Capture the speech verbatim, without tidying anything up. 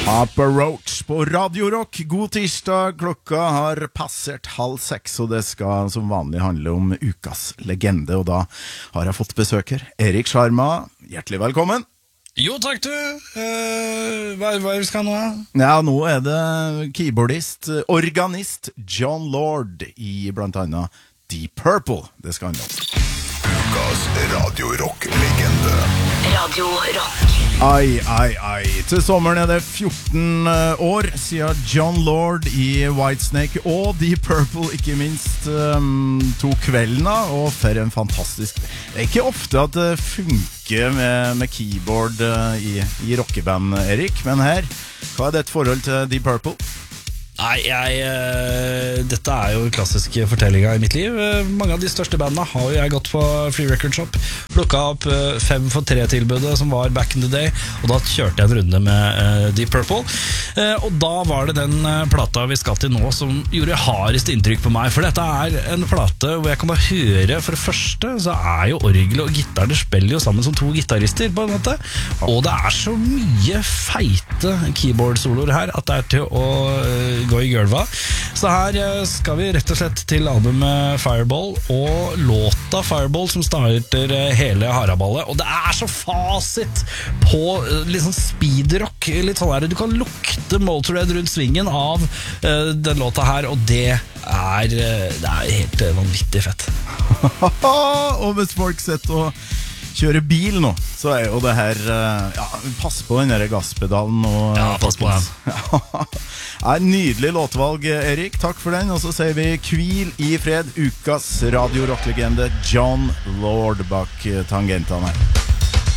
Papa Roach på Radio Rock. God tirsdag, klokka har passert halv seks, og det skal som vanlig handle om ukas legende. Og da har jeg fått besøker Erik Sjarma. Hjertelig velkommen. Jo, takk du. Uh, hva, hva skal nå? Ja, nå er det keyboardist, organist Jon Lord i blant annet Deep Purple. Det skal handle om ukas Radio Rock-legende. Radio Rock. Ai, ai, ai. Til sommeren er det fjorten år siden Jon Lord i Whitesnake og Deep Purple ikke minst um, to kveldene, og for en fantastisk. Det er ikke ofte at det funker med, med keyboard uh, i, i rockeband, Erik, men her, hva er ditt forhold til Deep Purple? Nei, jeg, uh, dette er jo klassiske fortellinger i mitt liv. Uh, mange av de største bandene har jo jeg gått på Free Record Shop, plukket opp uh, fem for tre-tilbudet som var back in the day, og da kjørte jeg en runde med uh, Deep Purple. Uh, og da var det den uh, plata vi skal til nå som gjorde hardest inntrykk på meg, for dette er en plate hvor jeg kan bare høre. For det første så er jo orgel og gitar, det spiller jo sammen som to gitarister på en måte, og det er så mye feite keyboard-soloer her at det er til å uh, gå i gulva. Så her skal vi rett og slett til albumet Fireball og låta Fireball som starter hele haraballet, og det er så fasit på litt sånn speedrock, litt sånn her, du kan lukte Motorhead rundt svingen av uh, den låta her, og det er, det er helt vanvittig fett. Og hvis folk setter og kjører bil nå, så er jo det her ja, pass på den der gasspedalen og, ja, pass på den. Ja, nydelig låtvalg, Erik, takk for den. Og så sier vi hvil i fred, ukas Radio Rock-legende Jon Lord bak tangentene her.